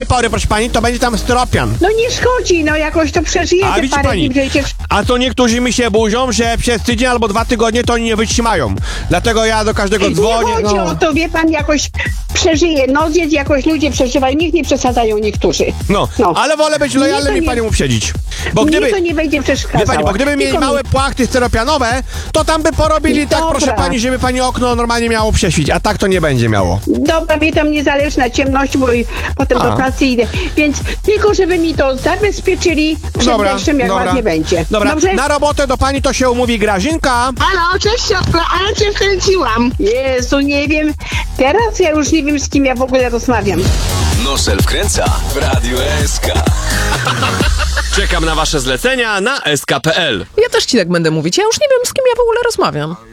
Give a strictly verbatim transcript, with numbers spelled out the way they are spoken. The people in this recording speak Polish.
pory, proszę pani, to będzie tam styropian. No nie szkodzi, no jakoś to przeżyje A te widzi parę pani, dni przecież. a to niektórzy mi się burzą, że przez tydzień albo dwa tygodnie to oni nie wytrzymają. Dlatego ja do każdego dzwonię. Nie chodzi no. o to, wie pan, jakoś przeżyje. No zjedz, jakoś ludzie przeżywają, niech nie przesadzają niektórzy. No, No. ale wolę być lojalnym Mnie i to panią nie- uprzedzać. Bo Mnie gdyby, to nie będzie wie przeszkadzało. pani, bo gdyby mieli Tylko małe mi- płachty styropianowe, to tam by porobili tak, Dobra. proszę pani, żeby pani okno normalnie miało prześwić, a tak to nie będzie miało. Dobra, mnie tam nie zależy na ciemność, bo i potem A. do pracy idę. Więc tylko, żeby mi to zabezpieczyli przed Dobra, deszczem, jak dobra. ładnie będzie. Dobra, Dobrze? na robotę do pani to się umówi Grażynka. Halo, cześć siostro, ale cię wkręciłam. Jezu, nie wiem. Teraz ja już nie wiem, z kim ja w ogóle rozmawiam. Nosel wkręca w Radiu S K. Czekam na wasze zlecenia na S K kropka P L. Ja też ci tak będę mówić. Ja już nie wiem, z kim ja w ogóle rozmawiam.